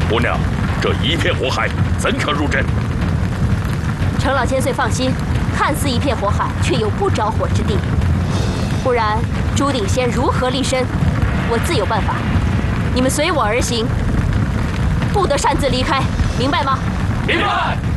姑娘，这一片火海，怎可入阵？ 程老千岁放心，看似一片火海，却有不着火之地。不然，朱鼎仙如何立身？我自有办法。你们随我而行，不得擅自离开，明白吗？ 明白。